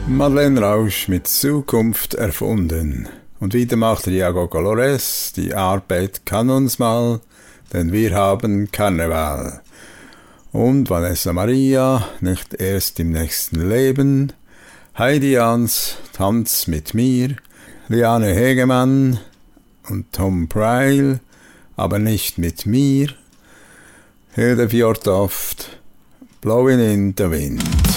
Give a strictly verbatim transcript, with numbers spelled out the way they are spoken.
Madeleine Rausch mit Zukunft erfunden. Und wieder macht Iago Colores, die Arbeit kann uns mal, denn wir haben Karneval. Und Vanessa Maria, nicht erst im nächsten Leben. Heidi Jans, Tanz mit mir. Liane Hegemann und Tom Preil, aber nicht mit mir. Hilde Fjordhoft, Blowing in the Wind.